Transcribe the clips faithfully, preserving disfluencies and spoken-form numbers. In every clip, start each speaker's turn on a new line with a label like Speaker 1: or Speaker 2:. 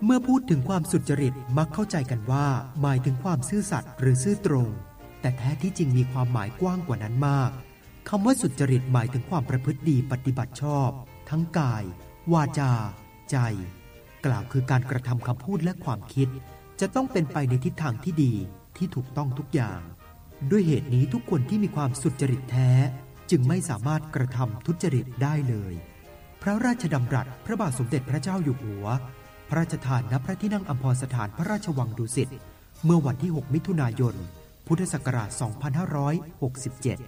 Speaker 1: เมื่อพูดถึงความสุจริตมักเข้าใจกันว่าหมายถึงความซื่อสัตย์หรือซื่อตรงแต่แท้ที่จริงมีความหมายกว้างกว่านั้นมากคำว่าสุจริตหมายถึงความประพฤติดีปฏิบัติชอบทั้งกายวาจาใจกล่าวคือการกระทำคำพูดและความคิดจะต้องเป็นไปในทิศทางที่ดีที่ถูกต้องทุกอย่างด้วยเหตุนี้ทุกคนที่มีความสุจริตแท้จึงไม่สามารถกระทำทุจริตได้เลยพระราชดำรัสพระบาทสมเด็จพระเจ้าอยู่หัวพระราชทานณพระที่นั่งอัมพรสถานพระราชวังดุสิตเมื่อวันที่หกมิถุนายนพุทธศักราชสองพันห้าร้อยหกสิบเจ็ด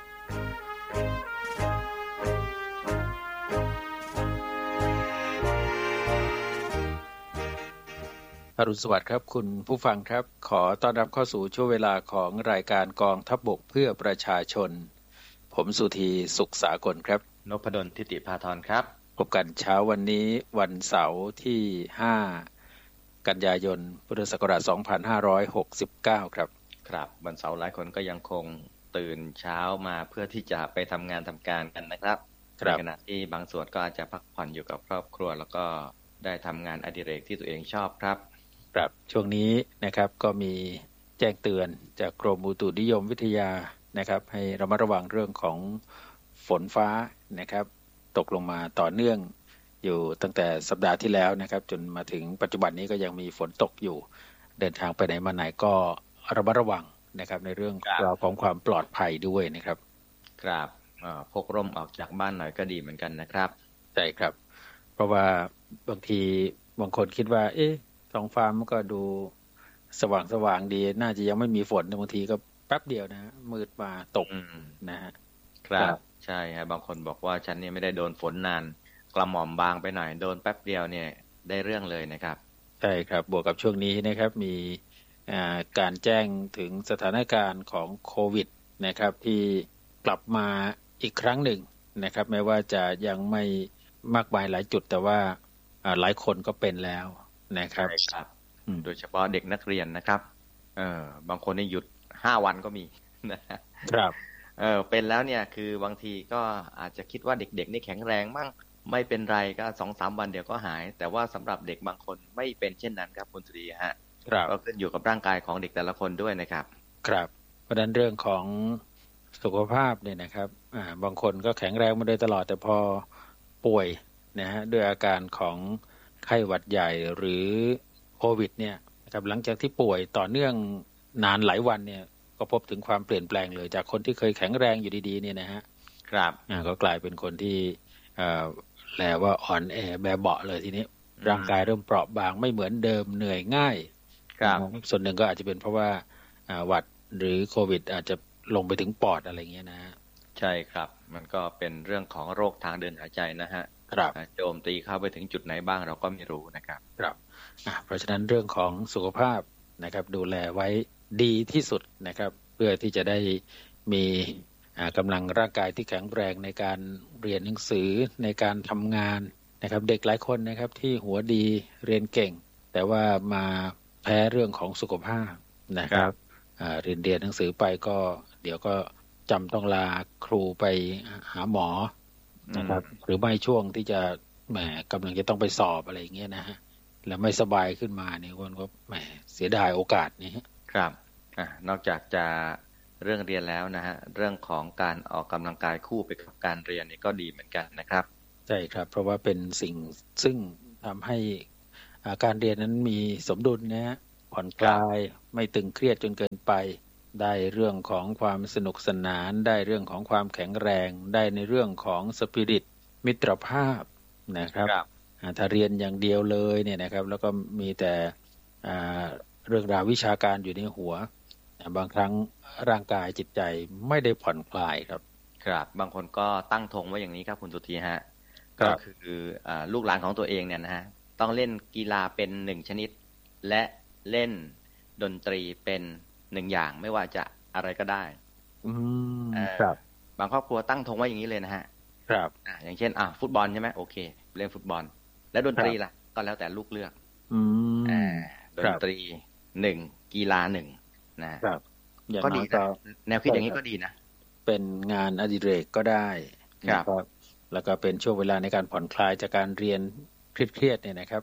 Speaker 2: อรุณสวัสดิ์ครับคุณผู้ฟังครับขอต้อนรับเข้าสู่ช่วงเวลาของรายการกองทัพบกเพื่อประชาชนผมสุธีสุขสากลครับ
Speaker 3: นพดลทิติภาธรครับ
Speaker 2: พบกันเช้าวันนี้วันเสาร์ที่ห้ากันยายนพุทธศักราชสองพันห้าร้อยหกสิบเก้าครับ
Speaker 3: ครับวันเสาร์หลายคนก็ยังคงตื่นเช้ามาเพื่อที่จะไปทำงานทำการกันนะครับในขณะที่บางส่วนก็อาจจะพักผ่อนอยู่กับครอบครัวแล้วก็ได้ทำงานอดิเรกที่ตัวเองชอบครับ
Speaker 2: ครับช่วงนี้นะครับก็มีแจ้งเตือนจากกรมอุตุนิยมวิทยานะครับให้ระมัดระวังเรื่องของฝนฟ้านะครับตกลงมาต่อเนื่องอยู่ตั้งแต่สัปดาห์ที่แล้วนะครับจนมาถึงปัจจุบันนี้ก็ยังมีฝนตกอยู่เดินทางไปไหนมาไหนก็ระมัดระวังนะครับในเรื่องราวของความปลอดภัยด้วยนะครับ
Speaker 3: ครับพกร่มออกจากบ้านหน่อยก็ดีเหมือนกันนะครับ
Speaker 2: ใช่ครับเพราะว่าบางทีบางคนคิดว่าเอ๊ะท้องฟ้ามันก็ดูสว่างสว่างดีน่าจะยังไม่มีฝนบางทีก็แป๊บเดียวนะมืดมาตกนะฮะ
Speaker 3: ครับใช่ครับบางคนบอกว่าฉันเนี่ยไม่ได้โดนฝนนานกระหม่อมบางไปหน่อยโดนแป๊บเดียวเนี่ยได้เรื่องเลยนะครับ
Speaker 2: ใช่ครับบวกกับช่วงนี้นะครับมีการแจ้งถึงสถานการณ์ของโควิดนะครับที่กลับมาอีกครั้งหนึ่งนะครับแม้ว่าจะยังไม่มากมายหลายจุดแต่ว่าหลายคนก็เป็นแล้วนะครับ
Speaker 3: ใช่ครับโดยเฉพาะเด็กนักเรียนนะครับเออบางคนนี่หยุดห้าวันก็มี
Speaker 2: นะครับ
Speaker 3: เออเป็นแล้วเนี่ยคือบางทีก็อาจจะคิดว่าเด็กๆนี่แข็งแรงมั่งไม่เป็นไรก็ สองสาม วันเดี๋ยวก็หายแต่ว่าสำหรับเด็กบางคนไม่เป็นเช่นนั้นครับคุณสุริยะฮะก็ขึ้นอยู่กับร่างกายของเด็กแต่ละคนด้วยนะครับ
Speaker 2: ครับเพราะฉะนั้นเรื่องของสุขภาพเนี่ยนะครับอ่าบางคนก็แข็งแรงมาโดยตลอดแต่พอป่วยนะฮะด้วยอาการของไข้หวัดใหญ่หรือโควิดเนี่ยนะครับหลังจากที่ป่วยต่อเนื่องนานหลายวันเนี่ยก็พบถึงความเปลี่ยนแปลงเลยจากคนที่เคยแข็งแรงอยู่ดีๆเนี่ยนะฮะ
Speaker 3: ครับ
Speaker 2: อ่าก็กลายเป็นคนที่เอ่อแลว่าอ่อนแอแบเบาะเลยทีนี้ร่างกายเริ่มเปราะบางไม่เหมือนเดิมเหนื่อยง่าย
Speaker 3: ครับ
Speaker 2: ส่วนหนึ่งก็อาจจะเป็นเพราะว่าอ่าหวัดหรือโควิดอาจจะลงไปถึงปอดอะไรเงี้ยนะ
Speaker 3: ใช่ครับมันก็เป็นเรื่องของโรคทางเดินหายใจนะฮะ
Speaker 2: ครับ
Speaker 3: โจมตีเข้าไปถึงจุดไหนบ้างเราก็ไม่รู้นะครับ
Speaker 2: ครับอ่าเพราะฉะนั้นเรื่องของสุขภาพนะครับดูแลไว้ดีที่สุดนะครับเพื่อที่จะได้มีกำลังร่างกายที่แข็งแรงในการเรียนหนังสือในการทำงานนะครับเด็กหลายคนนะครับที่หัวดีเรียนเก่งแต่ว่ามาแพ้เรื่องของสุขภาพนะครับเรียนเรียนหนังสือไปก็เดี๋ยวก็จำต้องลาครูไปหาหมอนะครับหรือไม่ช่วงที่จะแหมกำลังจะต้องไปสอบอะไรอย่างเงี้ยนะฮะแล้วไม่สบายขึ้นมาเนี่ยคนก็แหมเสียดายโอกาสนี้
Speaker 3: ครับอ่านอกจากจะเรื่องเรียนแล้วนะฮะเรื่องของการออกกำลังกายคู่ไปกับการเรียนนี่ก็ดีเหมือนกันนะครับ
Speaker 2: ใช่ครับเพราะว่าเป็นสิ่งซึ่งทำให้การเรียนนั้นมีสมดุลนะฮะผ่อนคลายไม่ตึงเครียดจนเกินไปได้เรื่องของความสนุกสนานได้เรื่องของความแข็งแรงได้ในเรื่องของสปิริตมิตรภาพนะครับถ้าเรียนอย่างเดียวเลยเนี่ยนะครับแล้วก็มีแต่เรื่องราววิชาการอยู่ในหัวบางครั้งร่างกายจิตใจไม่ได้ผ่อนคลายครับ
Speaker 3: ครับบางคนก็ตั้งธงไว้อย่างนี้ครับคุณสุธีฮะก็คือลูกหลานของตัวเองเนี่ยนะฮะต้องเล่นกีฬาเป็นหนึ่งชนิดและเล่นดนตรีเป็นหนึ่งอย่างไม่ว่าจะอะไรก็ได้
Speaker 2: อืมครับ
Speaker 3: บางครอบครัวตั้งธงไว้อย่างนี้เลยนะฮะ
Speaker 2: ครับ
Speaker 3: อ่าอย่างเช่นอ่าฟุตบอลใช่ไหมโอเคเล่นฟุตบอลแล้วดนตรีล่ะก็แล้วแต่ลูกเลือก
Speaker 2: อืม
Speaker 3: อ่าดนตรีหนึ่งกีฬาหนึ่งนะครับก็ดีนะแนวคิดอย่างนี้ก็ดีนะ
Speaker 2: เป็นงานอดิเรกก็ได้
Speaker 3: ครับ
Speaker 2: แล้วก็เป็นช่วงเวลาในการผ่อนคลายจากการเรียนเครียดๆเนี่ยนะครับ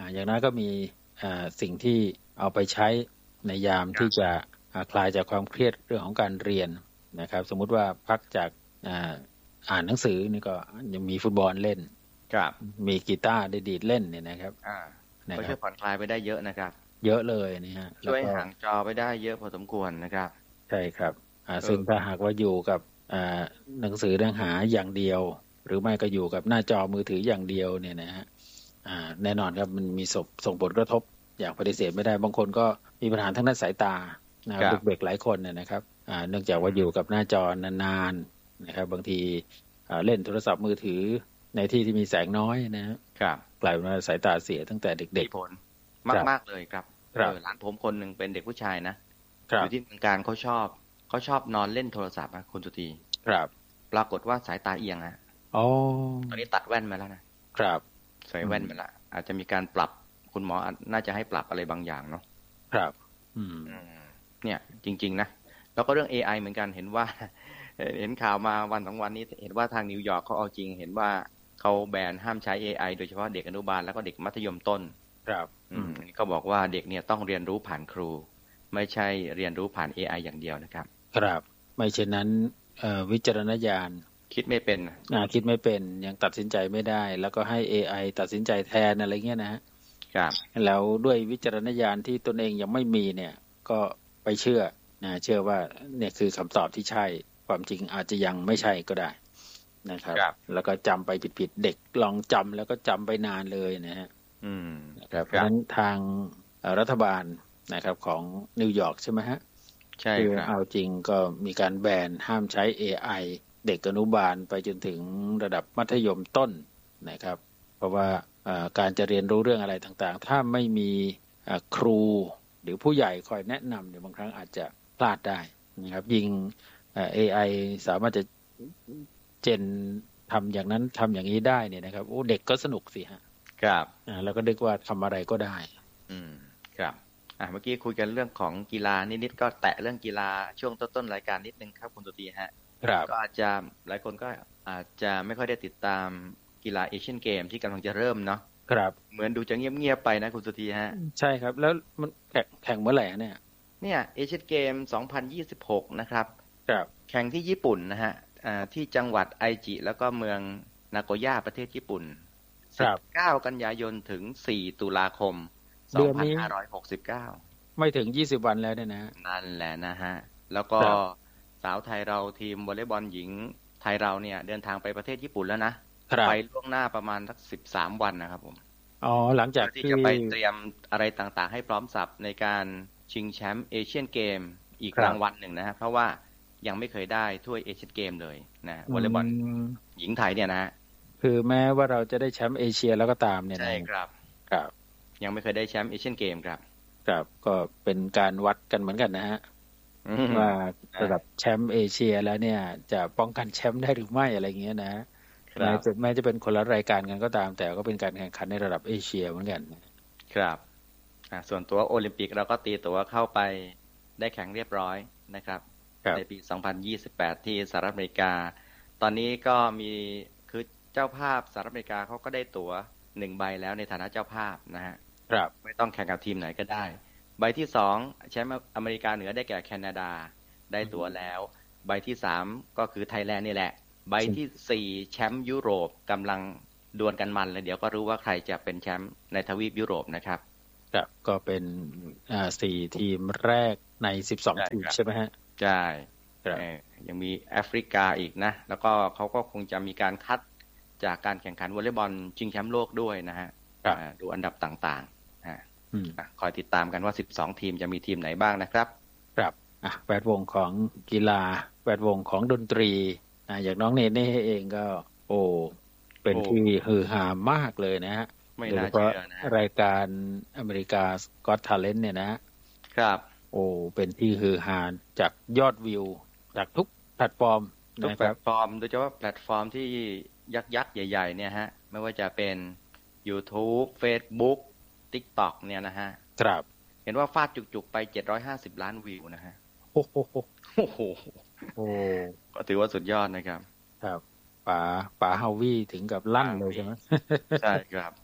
Speaker 2: อย่างนั้นก็มีอ่าสิ่งที่เอาไปใช้ในยามที่จะคลายจากความเครียดเรื่องของการเรียนนะครับสมมุติว่าพักจากอ่าอ่านหนังสือนี่ก็ยังมีฟุตบอลเล่น
Speaker 3: ครับ
Speaker 2: มีกีตาร์ดีดเล่นเนี่ยนะครับ
Speaker 3: อ่าก็ช่วยผ่อนคลายไปได้เยอะนะครับ
Speaker 2: เยอะเลยนี่ฮะ
Speaker 3: ช่วยห่างจอไปได้เยอะพอสมควรนะครับ
Speaker 2: ใช่ครับอ่าซึ่งถ้าหากว่าอยู่กับอ่าหนังสือเนื้อหาอย่างเดียวหรือไม่ก็อยู่กับหน้าจอมือถืออย่างเดียวเนี่ยนะฮะอ่าแน่นอนครับมันมีส่งผลกระทบอย่างปฏิเสธไม่ได้บางคนก็มีปัญหาทางด้านสายตานะครับเด็กๆหลายคนเนี่ยนะครับอ่าเนื่องจากว่าอยู่กับหน้าจอนานๆนะครับบางทีอ่าเล่นโทรศัพท์มือถือในที่ที่มีแสงน้อยนะครับกลายเป็นว่าสายตาเสียตั้งแต่เด็กๆ
Speaker 3: มีผลมากๆเลยครับเออหลานผมคนหนึ่งเป็นเด็กผู้ชายนะอยู่ที่เมืองการเขาชอบเขาชอบนอนเล่นโทรศัพท์นะคุณสุธี
Speaker 2: ครับ
Speaker 3: ปรากฏว่าสายตาเอียงฮะ
Speaker 2: อ๋อ
Speaker 3: ตอนนี้ตัดแว่นมาแล้วนะครับใส่แว่นมาละอาจจะมีการปรับคุณหมอน่าจะให้ปรับอะไรบางอย่างเนาะ
Speaker 2: ครับอืม
Speaker 3: เนี่ยจริงๆนะแล้วก็เรื่อง เอ ไอ เหมือนกันเห็นว่าเห็นข่าวมาวันสองวันนี้เห็นว่าทางนิวยอร์กเขาเอาจริงเห็นว่าเขาแบนห้ามใช้ เอ ไอ โดยเฉพาะเด็กอนุบาลแล้วก็เด็กมัธยมต้น
Speaker 2: ครับ
Speaker 3: อืมเขาบอกว่าเด็กเนี่ยต้องเรียนรู้ผ่านครูไม่ใช่เรียนรู้ผ่าน เอ ไอ อย่างเดียวนะครับ
Speaker 2: ครับไม่เช่นนั้นเอ่อวิจารณญาณ
Speaker 3: คิดไม่เป็น
Speaker 2: อ่าคิดไม่เป็นยังตัดสินใจไม่ได้แล้วก็ให้ เอ ไอ ตัดสินใจแทนอะไรเงี้ยนะฮะ
Speaker 3: ครับ
Speaker 2: แล้วด้วยวิจารณญาณที่ตนเองยังไม่มีเนี่ยก็ไปเชื่อนะเชื่อว่าเนี่ยคือคำตอบที่ใช่ความจริงอาจจะยังไม่ใช่ก็ได้นะครับแล้วก็จำไปผิดๆเด็กลองจำแล้วก็จำไปนานเลยนะฮะ
Speaker 3: อืม
Speaker 2: ครับเพราะฉะนั้นทางรัฐบาลนะครับของนิวยอร์กใช่ไหมฮะ
Speaker 3: ใช่ครับ
Speaker 2: เอาจริงก็มีการแบนห้ามใช้ เอ ไอ เด็กอนุบาลไปจนถึงระดับมัธยมต้นนะครับเพราะว่าการจะเรียนรู้เรื่องอะไรต่างๆถ้าไม่มีครูหรือผู้ใหญ่คอยแนะนำเนี่ยบางครั้งอาจจะพลาดได้นะครับยิ่ง เอ ไอ สามารถจะเจนทำอย่างนั้นทำอย่างนี้ได้เนี่ยนะครับโอ้เด็กก็สนุกสิฮะ
Speaker 3: ครับ
Speaker 2: อ่าแล้วก็นึกว่าทำอะไรก็ได้
Speaker 3: อืมครับอ่าเมื่อกี้คุยกันเรื่องของกีฬานิดๆก็แตะเรื่องกีฬาช่วงต้นๆรายการนิดนึงครับคุณตุตีฮะ
Speaker 2: ครับ
Speaker 3: ก็อาจจะหลายคนก็อาจจะไม่ค่อยได้ติดตามกีฬาเอเชียนเกมที่กำลังจะเริ่มเนาะ
Speaker 2: ครับ
Speaker 3: เหมือนดูจะเงียบๆไปนะคุณสุธีฮะ
Speaker 2: ใช่ครับแล้วมันแข่งแข่งเมื่อไหร่เนี่ย
Speaker 3: เนี่ยเอเชียนเกมสองพันยี่สิบหกนะครับ
Speaker 2: ครับ
Speaker 3: แข่งที่ญี่ปุ่นนะฮะอ่าที่จังหวัดไอจิแล้วก็เมืองนาโกย่าประเทศญี่ปุ่นสิบเก้ากันยายนถึงสี่ตุลาคมสองพันห้าร้อยหกสิบเก้า
Speaker 2: ไม่ถึงยี่สิบวันแล้วเนี่ยนะ
Speaker 3: นั่นแหละนะฮะแล้วก็สาวไทยเราทีมวอลเลย์บอลหญิงไทยเราเนี่ยเดินทางไปประเทศญี่ปุ่นแล้วนะไปล่วงหน้าประมาณสักสิบสามวันนะครับผม
Speaker 2: อ๋อหลังจาก
Speaker 3: ที่จะไปเตรียมอะไรต่างๆให้พร้อมสับในการชิงแชมป์เอเชียนเกมอีกรางวัลหนึ่งนะฮะเพราะว่ายังไม่เคยได้ถ้วยเอเชียนเกมเลยนะวอลเลย์บอลหญิงไทยเนี่ยนะฮะ
Speaker 2: คือแม้ว่าเราจะได้แชมป์เอเชียแล้วก็ตามเนี่ย
Speaker 3: ใช่ครับ
Speaker 2: ครับ
Speaker 3: ยังไม่เคยได้แชมป์เอเชียนเกมครับ
Speaker 2: ครับก็เป็นการวัดกันเหมือนกันนะฮะว่าระดับแชมป์เอเชียแล้วเนี่ยจะป้องกันแชมป์ได้หรือไม่อะไรเงี้ยนะแม้จะแม้จะเป็นคนละรายการกันก็ตามแต่ก็เป็นการแข่งขันในระดับเอเชียเหมือนกัน
Speaker 3: ครับส่วนตัวโอลิมปิกเราก็ตีตั๋วเข้าไปได้แข่งเรียบร้อยนะครับในปีสองพันยี่สิบแปดที่สหรัฐอเมริกาตอนนี้ก็มีคือเจ้าภาพสหรัฐอเมริกาเขาก็ได้ตั๋วหนึ่งใบแล้วในฐานะเจ้าภาพนะฮะ
Speaker 2: ครับ
Speaker 3: ไม่ต้องแข่งกับทีมไหนก็ได้ใบที่สองแชมป์อเมริกาเหนือได้แก่แคนาดาได้ตั๋วแล้วใบที่สามก็คือไทยแลนด์นี่แหละใบที่สี่แชมป์ยุโรปกำลังดวลกันมันเลยเดี๋ยวก็รู้ว่าใครจะเป็นแชมป์ในทวีปยุโรปนะครับ
Speaker 2: ครับก็เป็นอ่าสี่ทีมแรกในสิบสองทีมใช่ไหมฮะ
Speaker 3: ใช่ยังมีแอฟริกาอีกนะแล้วก็เขาก็คงจะมีการคัดจากการแข่งขันวอลเลย์บอลชิงแชมป์โลกด้วยนะฮะดูอันดับต่างๆคอยติดตามกันว่าสิบสองทีมจะมีทีมไหนบ้างนะครับ
Speaker 2: ครับอ่ะแวดวงของกีฬาแวดวงของดนตรีอ่ะอย่างน้องเนเน่เองก็โอ้เป็นที่ฮือฮามากเลยนะฮะ
Speaker 3: ไม่น่าเชื่อนะ
Speaker 2: รายการอเมริกาก็อต Talent เนี่ยนะครับโอ้เป็นที่ฮือฮาจากยอดวิวจากทุกแพลตฟอร์ม
Speaker 3: ทุกแพลตฟอร์มโดยเฉพาะแพลตฟอร์มที่ยักษ์ๆใหญ่ๆเนี่ยฮะไม่ว่าจะเป็น YouTube Facebook TikTok เนี่ยนะฮะ
Speaker 2: ครับ
Speaker 3: เห็นว่าฟาดจุกๆไปเจ็ดร้อยห้าสิบล้านวิวนะฮะ
Speaker 2: โอ้โห
Speaker 3: โอ้โห
Speaker 2: โอ้
Speaker 3: ก็ถือว่าสุดยอดนะครับ
Speaker 2: ครับป๋าป๋าฮาวี่ถึงกับลั่นเลยใช่ไหม
Speaker 3: ใช่ครับ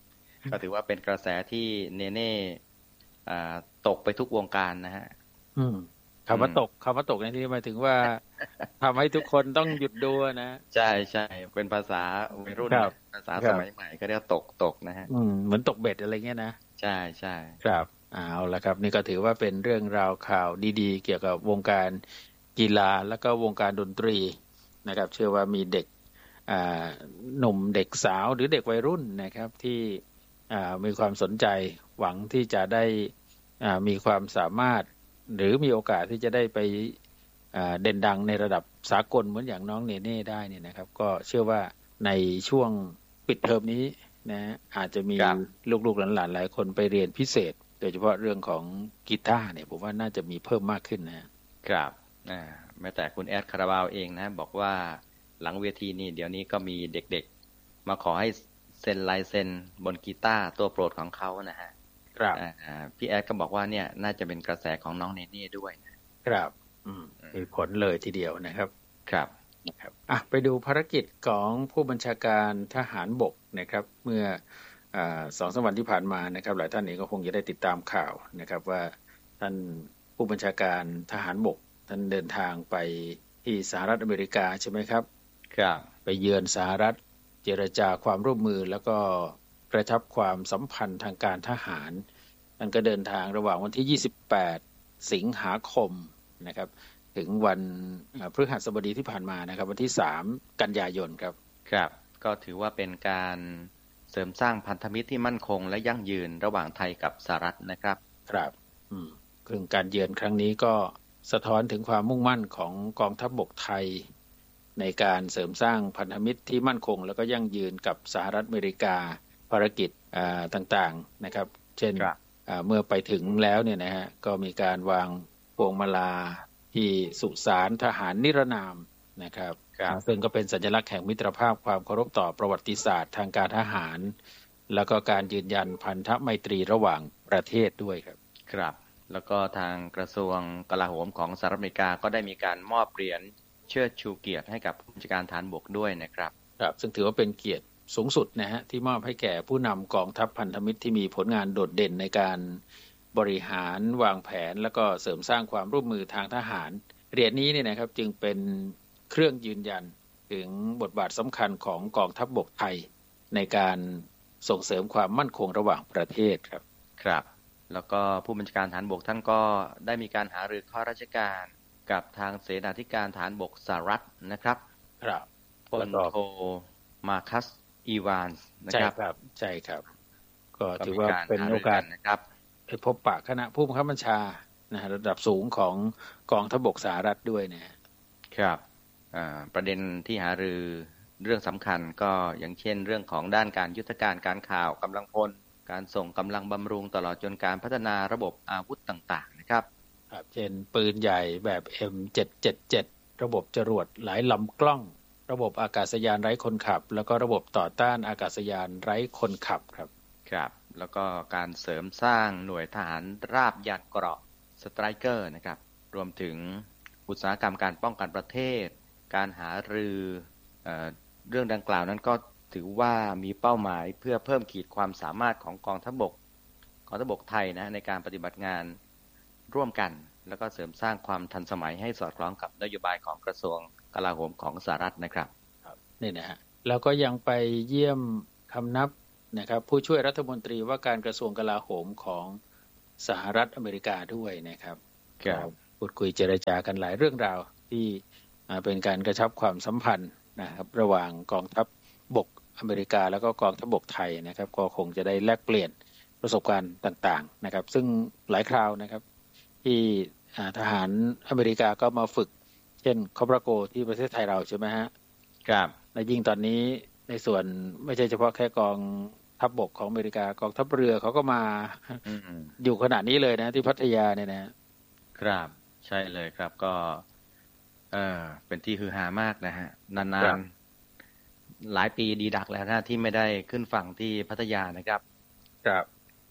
Speaker 3: ก็ถือว่าเป็นกระแสที่เนเน่ตกไปทุกวงการนะฮะ
Speaker 2: คำว่าตกคำว่าตกในที่หมายถึงว่าทำให้ทุกคนต้องหยุดดูนะ
Speaker 3: ใช่ใช่เป็นภาษาวัยรุ่นภาษาสมัยใหม่ก็เรียกตกตกนะฮะ
Speaker 2: เหมือนตกเบ็ดอะไรเงี้ยนะ
Speaker 3: ใช่ใช่
Speaker 2: ครับเอาละครับนี่ก็ถือว่าเป็นเรื่องราวข่าวดีๆเกี่ยวกับวงการกีฬาแล้วก็วงการดนตรีนะครับเชื่อว่ามีเด็กหนุ่มเด็กสาวหรือเด็กวัยรุ่นนะครับที่มีความสนใจหวังที่จะได้มีความสามารถหรือมีโอกาสที่จะได้ไปเด่นดังในระดับสากลเหมือนอย่างน้องเนเน่ได้เนี่ยนะครับก็เชื่อว่าในช่วงปิดเทอมนี้นะอาจจะมีลูกๆหลานๆหลายคนไปเรียนพิเศษโดยเฉพาะเรื่องของกีตาร์เนี่ยผมว่าน่าจะมีเพิ่มมากขึ้น
Speaker 3: นะครับอ่าแม้แต่คุณแอดคาราบาวเองนะบอกว่าหลังเวทีนี่เดี๋ยวนี้ก็มีเด็กๆมาขอให้เซ็นลายเซ็นบนกีตาร์ตัวโปรดของเขานะฮะ
Speaker 2: ครับ
Speaker 3: อ่าพี่แอดก็บอกว่าเนี่ยน่าจะเป็นกระแสของน้องเนเน่ด้วย
Speaker 2: นะครับอืมมีผลเลยทีเดียวนะครับ
Speaker 3: ครับ
Speaker 2: นะครับอ่ะไปดูภารกิจของผู้บัญชาการทหารบกนะครับเมื่อสองสามวันที่ผ่านมานะครับหลายท่านเองก็คงจะได้ติดตามข่าวนะครับว่าท่านผู้บัญชาการทหารบกท่านเดินทางไปที่สหรัฐอเมริกาใช่ไหมครับ
Speaker 3: ครับ
Speaker 2: ไปเยือนสหรัฐเจรจาความร่วมมือแล้วก็กระชับความสัมพันธ์ทางการทหารท่านก็เดินทางระหว่างวันที่ยี่สิบแปดสิงหาคมนะครับถึงวันพฤหัสบดีที่ผ่านมานะครับวันที่สามกันยายนครับ
Speaker 3: ครับก็ถือว่าเป็นการเสริมสร้างพันธมิตรที่มั่นคงและยั่งยืนระหว่างไทยกับสหรัฐนะครับ
Speaker 2: ครับอืมซึ่งการเยือนครั้งนี้ก็สะท้อนถึงความมุ่งมั่นของกองทัพบกไทยในการเสริมสร้างพันธมิตรที่มั่นคงแล้วก็ยั่งยืนกับสหรัฐอเมริกาภารกิจต่างๆนะครับเช่นเมื่อไปถึงแล้วเนี่ยนะฮะก็มีการวางพวงมาลาที่สุสานทหารนิรนามนะครับซึ่งก็เป็นสัญลักษณ์แห่งมิตรภาพความเคารพต่อประวัติศาสตร์ทางการทหารแล้วก็การยืนยันพันธไมตรีระหว่างประเทศด้วยครับ
Speaker 3: ครับแล้วก็ทางกระทรวงกลาโหมของสหรัฐอเมริกาก็ได้มีการมอบเหรียญเชิดชูเกียรติให้กับผู้บัญชาการฐานบกด้วยนะครับ
Speaker 2: ครับซึ่งถือว่าเป็นเกียรติสูงสุดนะฮะที่มอบให้แก่ผู้นำกองทัพพันธมิตรที่มีผลงานโดดเด่นในการบริหารวางแผนแล้วก็เสริมสร้างความร่วมมือทางทหารเหรียญนี้เนี่ยนะครับจึงเป็นเครื่องยืนยันถึงบทบาทสำคัญของกองทัพบกไทยในการส่งเสริมความมั่นคงระหว่างประเทศครับ
Speaker 3: ครับแล้วก็ผู้บัญชาการฐานบกท่านก็ได้มีการหารือข้อราชการกับทางเสนาธิการฐานบกสหรัฐนะครับ
Speaker 2: ครับ
Speaker 3: พลโทมาคัสอีวานส์นะครับ
Speaker 2: ใช่ครับใช่ครับก็ถือว่าเป็นโอกาส
Speaker 3: นะครับ
Speaker 2: ไปพบปะคณะผู้บังคับบัญชานะระดับสูงของกองทัพบกสหรัฐด้วย
Speaker 3: นะครับประเด็นที่หารือเรื่องสำคัญก็อย่างเช่นเรื่องของด้านการยุทธการการข่าวกำลังพลการส่งกำลังบำรุงตลอดจนการพัฒนาระบบอาวุธต่างๆนะครับ
Speaker 2: เช่นปืนใหญ่แบบ เอ็ม เจ็ดเจ็ดเจ็ด ระบบจรวดหลายลำกล้องระบบอากาศยานไร้คนขับแล้วก็ระบบต่อต้านอากาศยานไร้คนขับครับ
Speaker 3: ครับแล้วก็การเสริมสร้างหน่วยทหารราบยานเกราะสไตรเกอร์นะครับรวมถึงอุตสาหกรรมการป้องกันประเทศการหารือเอ่อเรื่องดังกล่าวนั้นก็ถือว่ามีเป้าหมายเพื่อเพิ่มขีดความสามารถของกองทัพบกกองทัพบกไทยนะในการปฏิบัติงานร่วมกันแล้วก็เสริมสร้างความทันสมัยให้สอดคล้องกับนโยบายของกระทรวงกลาโหมของสหรัฐนะครับ
Speaker 2: ครับนี่นะฮะแล้วก็ยังไปเยี่ยมคำนับนะครับผู้ช่วยรัฐมนตรีว่าการกระทรวงกลาโหมของสหรัฐอเมริกาด้วยนะครับ
Speaker 3: ครับ
Speaker 2: พูดคุยเจรจากันหลายเรื่องราวที่เป็นการกระชับความสัมพันธ์นะครับระหว่างกองทัพบกอเมริกาแล้วก็กองทัพบกไทยนะครับก็คงจะได้แลกเปลี่ยนประสบการณ์ต่างๆนะครับซึ่งหลายคราวนะครับที่ทหารอเมริกาก็มาฝึกเช่นคอบราโกที่ประเทศไทยเราใช่ไหมฮะ
Speaker 3: ครับ
Speaker 2: และยิ่งตอนนี้ในส่วนไม่ใช่เฉพาะแค่กองทัพบกของอเมริกากองทัพเรือเขาก็มาอยู่ขนาดนี้เลยนะที่พัทยาเนี่ย
Speaker 3: นะครับใช่เลยครับก็เออเป็นที่ฮือฮามากนะฮะนานๆหลายปีดีดักแล้วนะที่ไม่ได้ขึ้นฝั่งที่พัทยานะครับ
Speaker 2: ครับ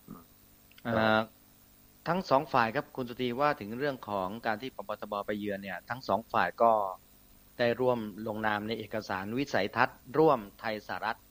Speaker 3: ทั้งสองฝ่ายครับคุณสุธีว่าถึงเรื่องของการที่ปปทบไปเยือนเนี่ยทั้งสองฝ่ายก็ได้ร่วมลงนามในเอกสารวิสัยทัศน์ร่วมไทยสหรัฐ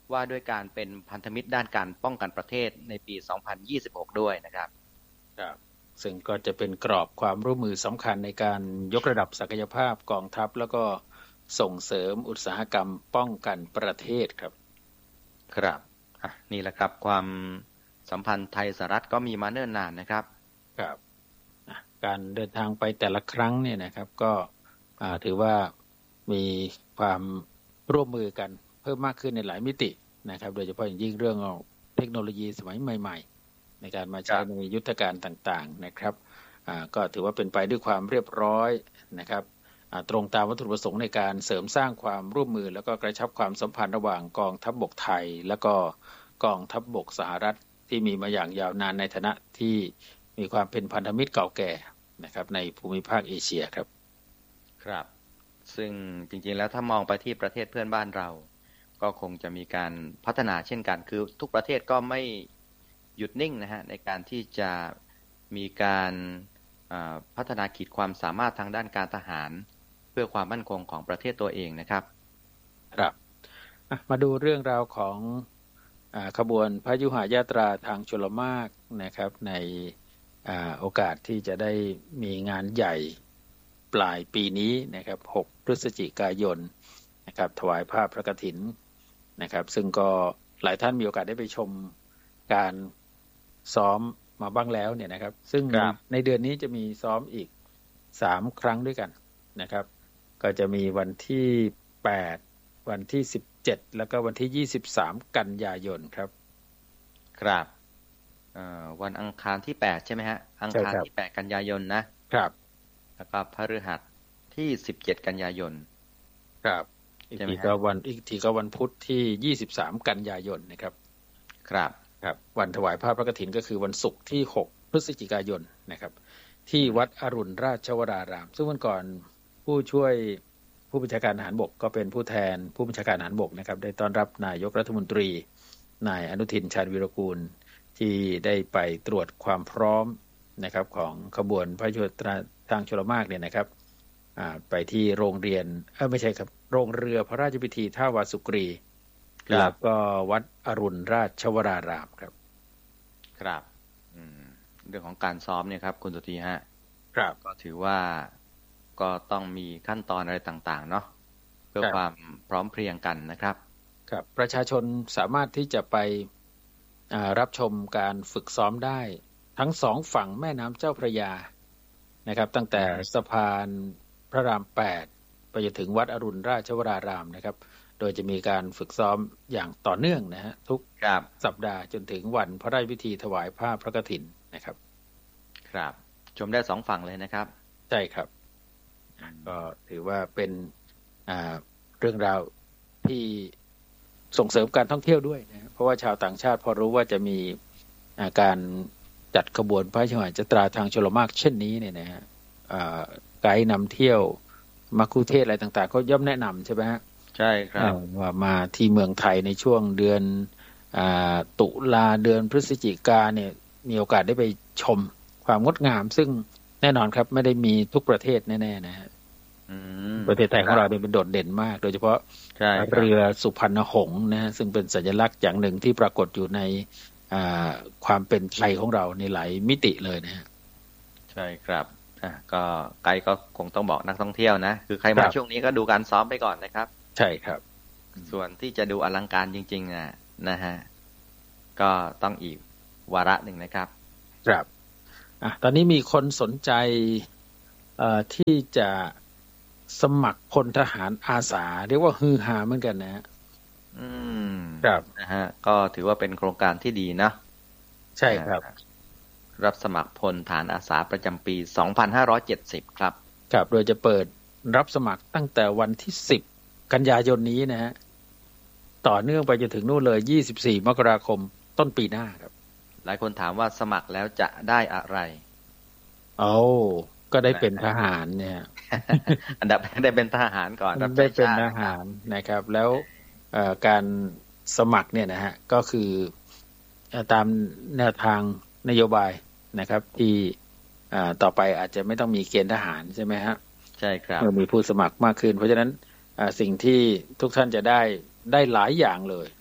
Speaker 3: ว่าด้วยการเป็นพันธมิตรด้านการป้องกันประเทศในปี สองพันยี่สิบหก ด้วยนะครับ
Speaker 2: ครับซึ่งก็จะเป็นกรอบความร่วมมือสำคัญในการยกระดับศักยภาพกองทัพแล้วก็ส่งเสริมอุตสาหกรรมป้องกันประเทศครับ
Speaker 3: ครับนี่แหละครับความสัมพันธ์ไทยสหรัฐก็มีมาเนิ่นนานนะครับ
Speaker 2: ครับการเดินทางไปแต่ละครั้งเนี่ยนะครับก็ถือว่ามีความร่วมมือกันเพิ่มมากขึ้นในหลายมิตินะครับโดยเฉพาะอย่างยิ่งเรื่องของเทคโนโลยีสมัยใหม่ๆในการมาใช้ในยุทธการต่างๆนะครับก็ถือว่าเป็นไปด้วยความเรียบร้อยนะครับตรงตามวัตถุประสงค์ในการเสริมสร้างความร่วมมือแล้วก็กระชับความสัมพันธ์ระหว่างกองทัพบกไทยแล้วก็กองทัพบกสหรัฐที่มีมาอย่างยาวนานในฐานะที่มีความเป็นพันธมิตรเก่าแก่นะครับในภูมิภาคเอเชียครับ
Speaker 3: ครับซึ่งจริงๆแล้วถ้ามองไปที่ประเทศเพื่อนบ้านเราก็คงจะมีการพัฒนาเช่นกันคือทุกประเทศก็ไม่หยุดนิ่งนะฮะในการที่จะมีการพัฒนาขีดความสามารถทางด้านการทหารเพื่อความมั่นคงของประเทศตัวเองนะครับ
Speaker 2: ครับมาดูเรื่องราวของขบวนพยุหยาตราทางชลมารนะครับในโอกาสที่จะได้มีงานใหญ่ปลายปีนี้นะครับหกพฤศจิกายนนะครับถวายผ้าพระกฐินนะครับซึ่งก็หลายท่านมีโอกาสได้ไปชมการซ้อมมาบ้างแล้วเนี่ยนะครับซึ่งในเดือนนี้จะมีซ้อมอีกสามครั้งด้วยกันนะครับก็จะมีวันที่แปดวันที่สิบเจ็ดแล้วก็วันที่ยี่สิบสามกันยายนครับ
Speaker 3: ครับวันอังคารที่แปดใช่ไหมฮะอังคารที่แปดกันยายนนะครับแล้วก็พฤหัสที่สิบเจ็ดกันยายน
Speaker 2: ครับอีกทีก็วันอีกทีก็วันพุธที่ยี่สิบสามกันยายนนะครับ
Speaker 3: ครับ
Speaker 2: ครับวันถวายผ้าพระกฐินก็คือวันศุกร์ที่หกพฤศจิกายนนะครับที่วัดอรุณราชวรารามซึ่งวันก่อนผู้ช่วยผู้บัญชาการทหารบกก็เป็นผู้แทนผู้บัญชาการทหารบกนะครับได้ต้อนรับนายกรัฐมนตรีนายอนุทินชาญวีรกูลที่ได้ไปตรวจความพร้อมนะครับของขบวนพระยุหยาทางชลมารเนี่ยนะครับไปที่โรงเรียนเออไม่ใช่ครับโรงเรือพระราชพิธีท่าวาสุกรีแล้วก็วัดอรุณราชวรารามครับ
Speaker 3: ครับเรื่องของการซ้อมเนี่ยครับคุณสุธีฮะ
Speaker 2: ครับ
Speaker 3: ก็ถือว่าก็ต้องมีขั้นตอนอะไรต่างๆเนาะเพื่อความพร้อมเพรียงกันนะครับ
Speaker 2: ครับประชาชนสามารถที่จะไปรับชมการฝึกซ้อมได้ทั้งสองฝั่งแม่น้ำเจ้าพระยานะครับตั้งแต่สะพานพระรามแปดไปจนถึงวัดอรุณราชวรารามนะครับโดยจะมีการฝึกซ้อมอย่างต่อเนื่องนะฮะทุกสัปดาห์จนถึงวันพระราชพิธีถวายผ้าพระกฐินนะครับ
Speaker 3: ครับชมได้สองฝั่งเลยนะครับ
Speaker 2: ใช่ครับก็ถือว่าเป็นเรื่องราวที่ส่งเสริมการท่องเที่ยวด้วยนะเพราะว่าชาวต่างชาติพอรู้ว่าจะมีการจัดขบวนพระยุหยาตราทางชลมารเช่นนี้เนี่ยนะฮะไกด์นำเที่ยวมัคคุเทศก์อะไรต่างๆก็ย่อมแนะนำใช่ไหมฮะ
Speaker 3: ใช่ครับ
Speaker 2: ว่ามาที่เมืองไทยในช่วงเดือนตุลาเดือนพฤศจิกาเนี่ยมีโอกาสได้ไปชมความงดงามซึ่งแน่นอนครับไม่ได้มีทุกประเทศแน่ๆนะฮะประเทศไทยของเราเนี่ยเป็นโดดเด่นมากโดยเฉพาะเรือสุพรรณหงส์นะฮะซึ่งเป็นสัญลักษณ์อย่างหนึ่งที่ปรากฏอยู่ในความเป็นไทยของเราในหลายมิติเลยนะฮะ
Speaker 3: ใช่ครับอ่ะก็ไกด์ก็คงต้องบอกนักท่องเที่ยวนะคือใครมาช่วงนี้ก็ดูการซ้อมไปก่อนนะครับ
Speaker 2: ใช่ครับ
Speaker 3: ส่วนที่จะดูอลังการจริงๆอ่ะนะฮะก็ต้องอีกวาระหนึ่งนะครับ
Speaker 2: ครับอ่ะตอนนี้มีคนสนใจเอ่อที่จะสมัครพลทหารอาสาเรียกว่าฮือฮาเหมือนกันนะฮะ
Speaker 3: อืมครับนะฮะก็ถือว่าเป็นโครงการที่ดีนะ
Speaker 2: ใช่ครับ
Speaker 3: รับสมัครพลทหารอาสาประจำปีสองพันห้าร้อยเจ็ดสิบครับ
Speaker 2: ครับโดยจะเปิดรับสมัครตั้งแต่วันที่สิบกันยายนนี้นะฮะต่อเนื่องไปจนถึงนู่นเลยยี่สิบสี่มกราคมต้นปีหน้าครับ
Speaker 3: หลายคนถามว่าสมัครแล้วจะได้อะไร
Speaker 2: โอ้ก็ได้เป็นทหารเนี่ย
Speaker 3: อันดับได้เป็นทหารก่อน
Speaker 2: ได้เป็นทหารนะครับแล้วการสมัครเนี่ยนะฮะก็คือตามแนวทางนโยบายนะครับที่ต่อไปอาจจะไม่ต้องมีเกณฑ์ทหารใช่ไหมฮะ
Speaker 3: ใช่ครับ
Speaker 2: เมื่อมีผู้สมัครมากขึ้นเพราะฉะนั้นสิ่งที่ทุกท่านจะได้ได้หลายอย่างเลย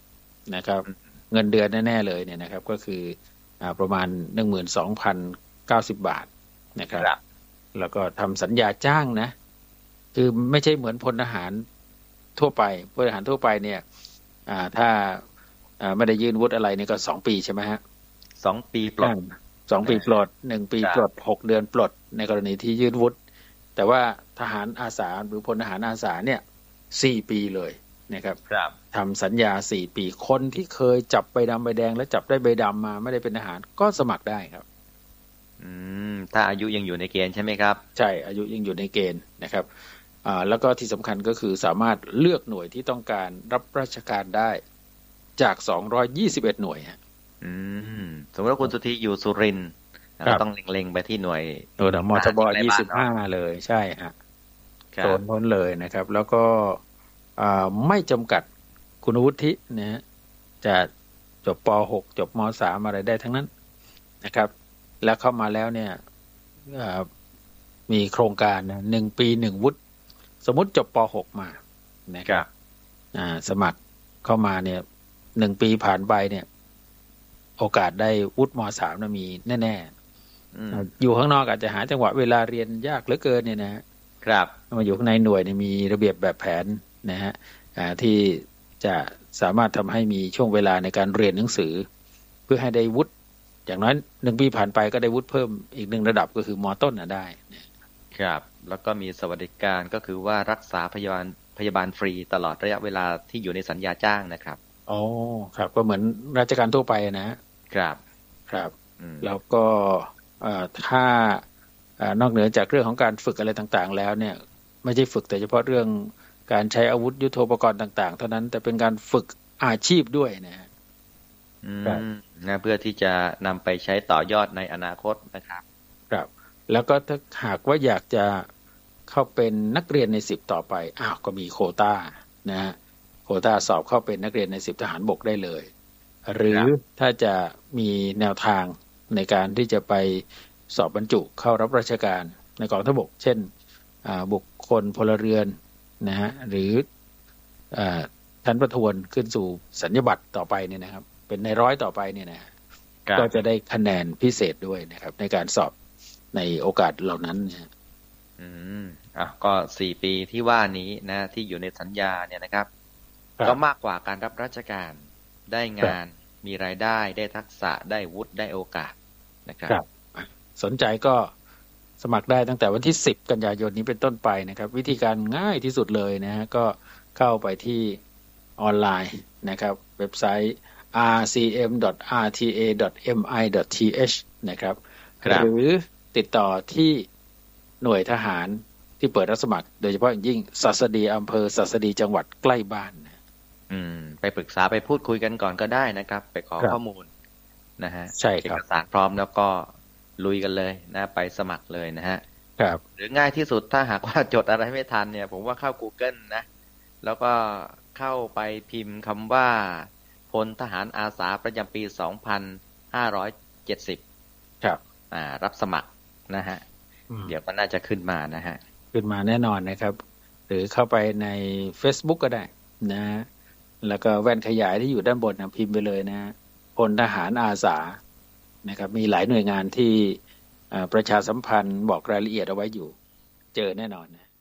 Speaker 2: นะครับเงินเดือนแน่ๆเลยเนี่ยนะครับก็คืออ่าประมาณ หนึ่งหมื่นสองพันเก้าสิบ บาทนะครับแล้วก็ทำสัญญาจ้างนะคือไม่ใช่เหมือนพลทหารทั่วไปพลทหารทั่วไปเนี่ยอ่าถ้าอ่าไม่ได้ยื่นวุฒิอะไรนี่ก็สองปีใช่ไหมฮะ
Speaker 3: สองปีปลด
Speaker 2: สองปีปลดหนึ่งปีปลดหกเดือนปลดในกรณีที่ยื่นวุฒิแต่ว่าทหารอาสาหรือพลทหารอาสาเนี่ยสี่ปีเลยนะครับทำสัญญาสี่ปีคนที่เคยจับใบดำใบแดงและจับได้ใบดำมาไม่ได้เป็นทหารก็สมัครได้ครับ
Speaker 3: อืมถ้าอายุยังอยู่ในเกณฑ์ใช่ไหมครับ
Speaker 2: ใช่อายุยังอยู่ในเกณฑ์นะครับอ่าแล้วก็ที่สำคัญก็คือสามารถเลือกหน่วยที่ต้องการรับราชการได้จากสองร้อยยี่สิบเอ็ดหน่วยฮะ
Speaker 3: อืมสมมติว่าคุณสุธีอยู่สุรินทร์เราต้องเล็งๆไปที่หน่วย
Speaker 2: หน่วยมทบยี่สิบห้าเลยใช่ฮะโซนพ้นเลยนะครับแล้วก็อ่าไม่จำกัดคุณวุฒินะฮะจะจบป หก จบม สาม อะไรได้ทั้งนั้นนะครับแล้วเข้ามาแล้วเนี่ยมีโครงการนะหนึ่งปีหนึ่งวุฒิสมมุติจบป หก มานะครับอ่าสมัครเข้ามาเนี่ยหนึ่งปีผ่านไปเนี่ยโอกาสได้วุฒิม สาม นะมีแน่ๆอยู่ข้างนอกอาจจะหาจังหวะเวลาเรียนยากเหลือเกินเนี่ยนะครับมาอยู่ข้างในหน่วยเนี่ยมีระเบียบแบบแผนนะฮะอ่าที่จะสามารถทำให้มีช่วงเวลาในการเรียนหนังสือเพื่อให้ได้วุฒิอย่างน้อยหนึ่งปีผ่านไปก็ได้วุฒิเพิ่มอีกหนึ่งระดับก็คือม.ต้นน่ะได้
Speaker 3: ครับแล้วก็มีสวัสดิการก็คือว่ารักษาพยาบาลพยาบาลฟรีตลอดระยะเวลาที่อยู่ในสัญญาจ้างนะครับ
Speaker 2: อ๋อครับก็เหมือนราชการทั่วไปนะครับครับแล้วก็ถ้านอกเหนือจากเรื่องของการฝึกอะไรต่างๆแล้วเนี่ยไม่ใช่ฝึกแต่เฉพาะเรื่องการใช้อาวุธยุทโธปกรณ์ต่างๆเท่านั้นแต่เป็นการฝึกอาชีพด้วยนะ
Speaker 3: นะเพื่อที่จะนำไปใช้ต่อยอดในอนาคตนะครับ
Speaker 2: ครับแล้วก็ถ้าหากว่าอยากจะเข้าเป็นนักเรียนในสิบต่อไปอ้าวก็มีโควต้านะฮะโควต้าสอบเข้าเป็นนักเรียนในสิบทหารบกได้เลยหรือถ้าจะมีแนวทางในการที่จะไปสอบบรรจุเข้ารับราชการในกองทัพบกเช่นบุคคลพลเรือนนะฮะหรือชั้นประทวนขึ้นสู่สัญญาบัตรต่อไปเนี่ยนะครับเป็นในร้อยต่อไปเนี่ยนะก็จะได้คะแนนพิเศษด้วยนะครับในการสอบในโอกาสเหล่านั้นเนี่ย
Speaker 3: อืมอ่ะก็สี่ปีที่ว่านี้นะที่อยู่ในสัญญาเนี่ยนะครับก็มากกว่าการรับราชการได้งานมีรายได้ได้ทักษะได้วุฒิได้โอกาสนะครับ
Speaker 2: สนใจก็สมัครได้ตั้งแต่วันที่สิบกันยายนนี้เป็นต้นไปนะครับวิธีการง่ายที่สุดเลยนะฮะก็เข้าไปที่ออนไลน์นะครับเว็บไซต์ อาร์ ซี เอ็ม ดอท อาร์ ที เอ ดอท เอ็ม ไอ ดอท ที เอช นะครับหรือติดต่อที่หน่วยทหารที่เปิดรับสมัครโดยเฉพาะอย่างยิ่งศัสดีอำเภอศัสดีจังหวัดใกล้บ้าน
Speaker 3: อืมไปปรึกษาไปพูดคุยกันก่อนก็ได้นะครับไปขอข้อมูลนะฮะ
Speaker 2: ใช่ครับ
Speaker 3: เอกสารพร้อมแล้วก็ลุยกันเลยนะไปสมัครเลยนะฮะ
Speaker 2: ครับ
Speaker 3: หรือง่ายที่สุดถ้าหากว่าจดอะไรไม่ทันเนี่ยผมว่าเข้า Google นะแล้วก็เข้าไปพิมพ์คำว่าพลทหารอาสาประจำปีสองพันห้าร้อยเจ็ดสิบ
Speaker 2: ครับ
Speaker 3: อ่ารับสมัครนะฮะเดี๋ยวก็น่าจะขึ้นมานะฮะ
Speaker 2: ขึ้นมาแน่นอนนะครับหรือเข้าไปใน Facebook ก็ได้นะแล้วก็แว่นขยายที่อยู่ด้านบนนะพิมพ์ไปเลยนะพลทหารอาสานะครับมีหลายหน่วยงานที่ประชาสัมพันธ์บอกรายละเอียดเอาไว้อยู่เจอแน่นอนนะ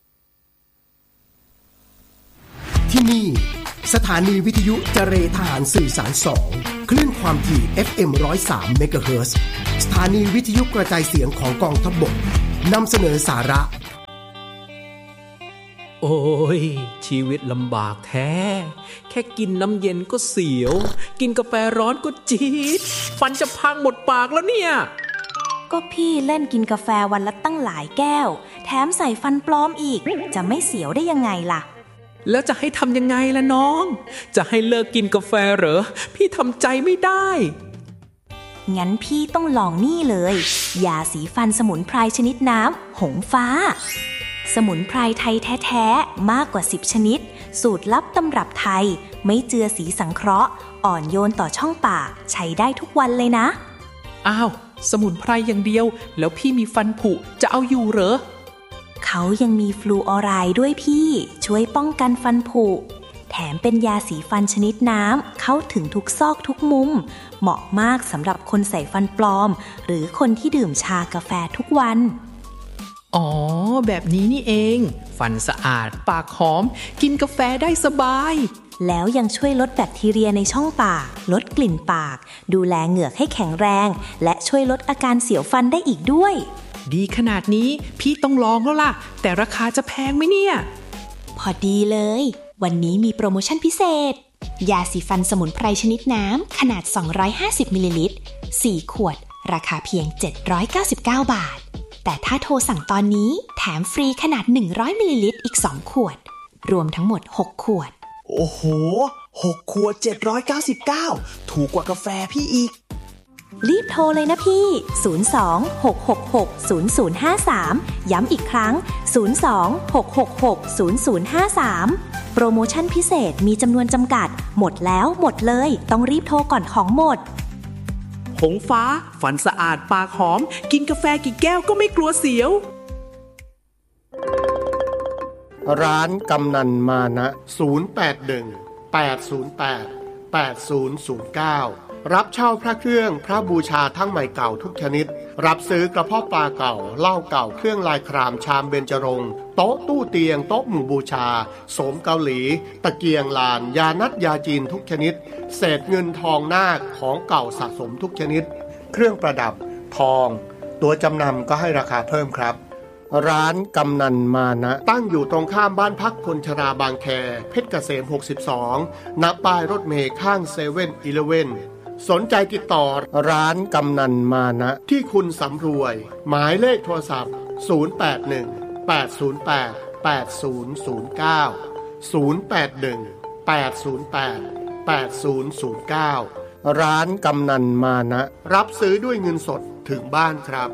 Speaker 1: ที่นี่สถานีวิทยุเจรทหารสื่อสารสองคลื่นความถี่ เอฟ เอ็ม หนึ่งร้อยสาม เมกะเฮิรตซ์สถานีวิทยุกระจายเสียงของกองทัพบกนำเสนอสาระ
Speaker 4: โอ้ยชีวิตลำบากแท้แค่กินน้ำเย็นก็เสียวกินกาแฟร้อนก็จี๊ดฟันจะพังหมดปากแล้วเนี่ย
Speaker 5: ก็พี่เล่นกินกาแฟวันละตั้งหลายแก้วแถมใส่ฟันปลอมอีกจะไม่เสียวได้ยังไงล่ะ
Speaker 4: แล้วจะให้ทำยังไงล่ะน้องจะให้เลิกกินกาแฟเหรอพี่ทำใจไม่ได้
Speaker 5: งั้นพี่ต้องลองนี่เลยยาสีฟันสมุนไพรชนิดน้ำหงฟ้าสมุนไพรไทยแท้ๆมากกว่าสิบชนิดสูตรลับตำรับไทยไม่เจือสีสังเคราะห์อ่อนโยนต่อช่องปากใช้ได้ทุกวันเลยนะ
Speaker 4: อ้าวสมุนไพรอย่างเดียวแล้วพี่มีฟันผุจะเอาอยู่เหรอ
Speaker 5: เขายังมีฟลูออไรด์ด้วยพี่ช่วยป้องกันฟันผุแถมเป็นยาสีฟันชนิดน้ำเข้าถึงทุกซอกทุกมุมเหมาะมากสำหรับคนใส่ฟันปลอมหรือคนที่ดื่มชากาแฟทุกวัน
Speaker 4: อ๋อแบบนี้นี่เองฟันสะอาดปากหอมกินกาแฟได้สบาย
Speaker 5: แล้วยังช่วยลดแบคทีเรียในช่องปากลดกลิ่นปากดูแลเหงือกให้แข็งแรงและช่วยลดอาการเสียวฟันได้อีกด้วย
Speaker 4: ดีขนาดนี้พี่ต้องลองแล้วล่ะแต่ราคาจะแพงไหมเนี่ย
Speaker 5: พอดีเลยวันนี้มีโปรโมชั่นพิเศษยาสีฟันสมุนไพรชนิดน้ำขนาดสองร้อยห้าสิบมิลลิลิตรสี่ขวดราคาเพียงเจ็ดร้อยเก้าสิบเก้าบาทแต่ถ้าโทรสั่งตอนนี้แถมฟรีขนาดหนึ่งร้อยมิลลิลิตรอีกสองขวดรวมทั้งหมดหกขวด
Speaker 6: โอ้โหหกขวดเจ็ดร้อยเก้าสิบเก้าถูกกว่ากาแฟพี่อีก
Speaker 5: รีบโทรเลยนะพี่ศูนย์ สอง หก หก หก ศูนย์ ศูนย์ ห้า สามย้ำอีกครั้งศูนย์ สอง หก หก หก ศูนย์ ศูนย์ ห้า สามโปรโมชั่นพิเศษมีจำนวนจำกัดหมดแล้วหมดเลยต้องรีบโทรก่อนของหมด
Speaker 4: หงฟ้าฟันสะอาดปากหอมกินกาแฟกี่แก้วก็ไม่กลัวเสียว
Speaker 7: ร้านกำนันมานะศูนย์ แปด หนึ่ง แปด ศูนย์ แปด แปด ศูนย์ ศูนย์ เก้ารับเช่าพระเครื่องพระบูชาทั้งใหม่เก่าทุกชนิดรับซื้อกระเพาะปลาเก่าเหล้าเก่าเครื่องลายครามชามเบญจรงค์โต๊ะตู้เตียงโต๊ะหมู่บูชาโสมเกาหลีตะเกียงลานยานัดยาจีนทุกชนิดเศษเงินทองนาคของเก่าสะสมทุกชนิดเครื่องประดับทองตัวจำนำก็ให้ราคาเพิ่มครับร้านกำนันมานะตั้งอยู่ตรงข้ามบ้านพักคนชราบางแคเพชรเกษมหกสิบสองณป้ายรถเมล์ข้างเซเว่นอีเลฟเว่นสนใจติดต่อร้านกำนันมานะที่คุณสำรวยหมายเลขโทรศัพท์ศูนย์ แปด หนึ่ง แปด ศูนย์ แปด แปด ศูนย์ ศูนย์ เก้า ศูนย์ แปด หนึ่ง แปด ศูนย์ แปด แปด ศูนย์ ศูนย์ เก้าร้านกำนันมานะรับซื้อด้วยเงินสดถึงบ้านครับ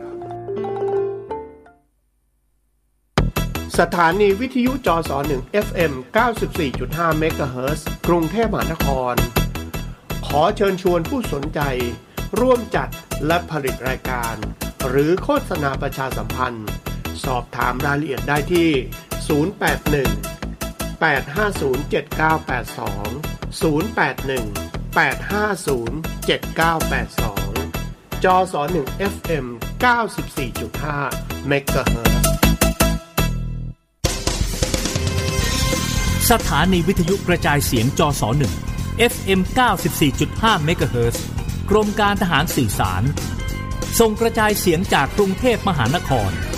Speaker 7: สถานีวิทยุจสหนึ่ง เอฟ เอ็ม เก้าสิบสี่จุดห้า เมกะเฮิรตซ์กรุงเทพมหานครขอเชิญชวนผู้สนใจร่วมจัดและผลิตรายการหรือโฆษณาประชาสัมพันธ์สอบถามรายละเอียดได้ที่ศูนย์ แปด หนึ่ง แปด ห้า ศูนย์ เจ็ด เก้า แปด สอง ศูนย์ แปด หนึ่ง แปด ห้า ศูนย์ เจ็ด เก้า แปด สองจสหนึ่ง เอฟ เอ็ม เก้าสิบสี่จุดห้า เมกะเฮิรตซ์
Speaker 8: สถานีวิทยุกระจายเสียงจสหนึ่ง เอฟ เอ็ม เก้าสิบสี่จุดห้า เมกะเฮิรตซ์กรมการทหารสื่อสารส่งกระจายเสียงจากกรุงเทพมหานคร